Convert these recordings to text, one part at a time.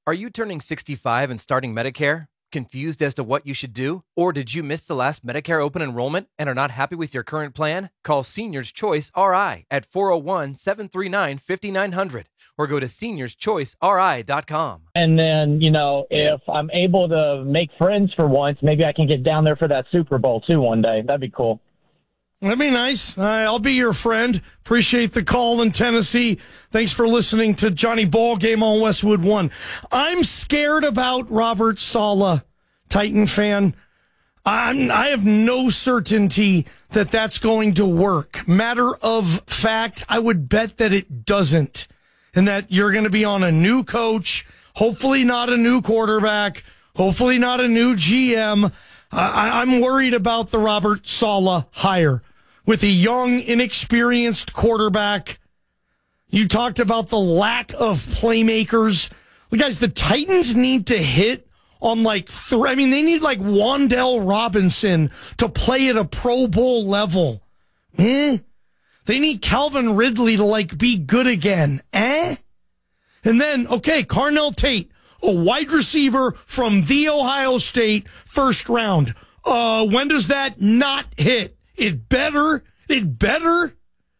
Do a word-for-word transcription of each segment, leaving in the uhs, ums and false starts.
Are you turning sixty-five and starting Medicare? Confused as to what you should do? Or did you miss the last Medicare open enrollment and are not happy with your current plan? Call Seniors Choice R I at four oh one, seven three nine, five nine zero zero or go to seniors choice r i dot com. And then, you know, if I'm able to make friends for once, maybe I can get down there for that Super Bowl, too, one day. That'd be cool. That'd be nice. Uh, I'll be your friend. Appreciate the call in Tennessee. Thanks for listening to Johnny Ball Game on Westwood One. I'm scared about Robert Saleh, Titan fan. I'm, I have no certainty that that's going to work. Matter of fact, I would bet that it doesn't, and that you're going to be on a new coach, hopefully not a new quarterback, hopefully not a new G M. Uh, I, I'm worried about the Robert Saleh hire. With a young, inexperienced quarterback, you talked about the lack of playmakers. Well, guys, the Titans need to hit on like three. I mean, they need like Wan'Dale Robinson to play at a Pro Bowl level. Eh? They need Calvin Ridley to like be good again. Eh? And then, okay, Carnell Tate, a wide receiver from the Ohio State first round. Uh, when does that not hit? It better. It better.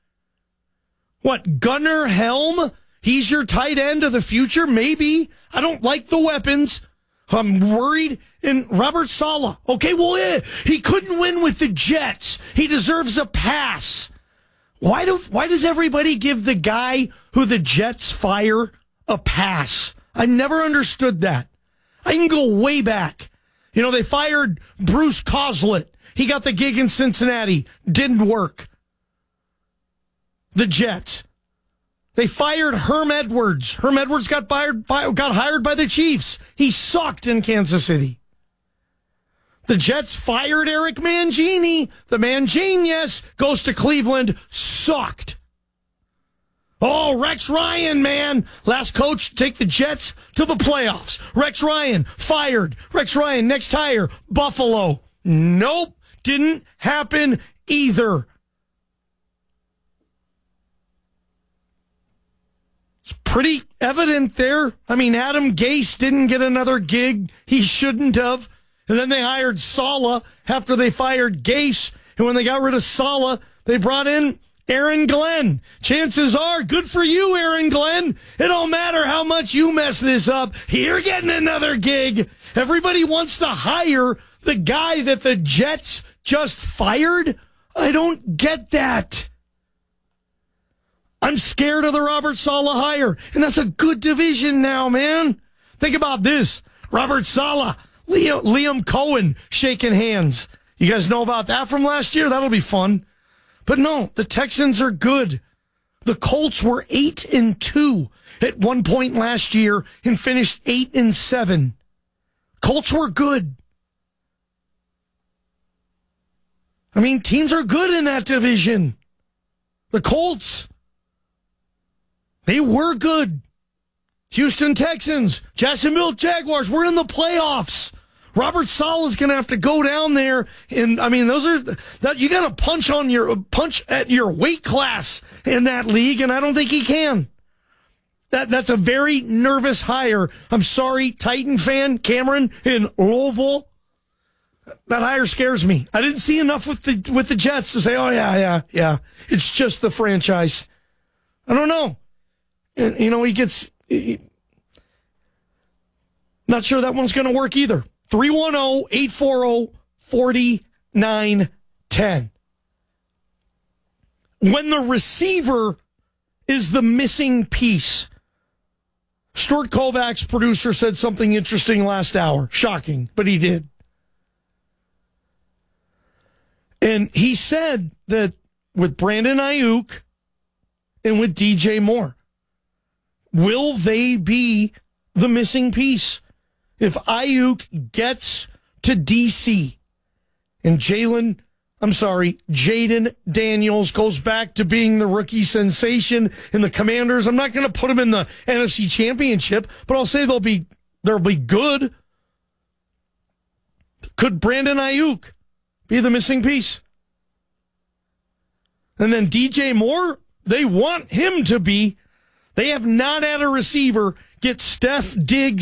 What, Gunnar Helm? He's your tight end of the future? Maybe. I don't like the weapons. I'm worried. And Robert Saleh. Okay, well, eh, he couldn't win with the Jets. He deserves a pass. Why do? Why does everybody give the guy who the Jets fire a pass? I never understood that. I can go way back. You know, they fired Bruce Coslett. He got the gig in Cincinnati. Didn't work. The Jets. They fired Herm Edwards. Herm Edwards got fired, got hired by the Chiefs. He sucked in Kansas City. The Jets fired Eric Mangini. The Manginius goes to Cleveland. Sucked. Oh, Rex Ryan, man. Last coach to take the Jets to the playoffs. Rex Ryan, fired. Rex Ryan, next hire, Buffalo. Nope. Didn't happen either. It's pretty evident there. I mean, Adam Gase didn't get another gig. He shouldn't have. And then they hired Saleh after they fired Gase. And when they got rid of Saleh, they brought in Aaron Glenn. Chances are, good for you, Aaron Glenn. It don't matter how much you mess this up. You're getting another gig. Everybody wants to hire the guy that the Jets just fired. I don't get that. I'm scared of the Robert Saleh hire. And that's a good division now, man. Think about this. Robert Saleh, Liam, Liam Cohen shaking hands. You guys know about that from last year? That'll be fun. But no, the Texans are good. The Colts were eight and two at one point last year and finished eight and seven. Colts were good. I mean, teams are good in that division. The Colts, they were good. Houston Texans, Jacksonville Jaguars, we're in the playoffs. Robert Saleh is going to have to go down there, and I mean, those are that you got to punch on your punch at your weight class in that league, and I don't think he can. That that's a very nervous hire. I'm sorry, Titan fan Cameron in Louisville. That hire scares me. I didn't see enough with the with the Jets to say, oh yeah, yeah, yeah. It's just the franchise. I don't know. You know, he gets. He, not sure that one's going to work either. three one zero, eight four zero, four nine one zero. When the receiver is the missing piece, Stuart Kovacs, producer, said something interesting last hour. Shocking, but he did. And he said that with Brandon Ayuk and with D J Moore, will they be the missing piece? If Ayuk gets to D C and Jalen, I'm sorry, Jaden Daniels goes back to being the rookie sensation in the Commanders, I'm not going to put him in the N F C Championship, but I'll say they'll be they'll be good. Could Brandon Ayuk be the missing piece? And then D J Moore, they want him to be. They have not had a receiver get Steph Diggs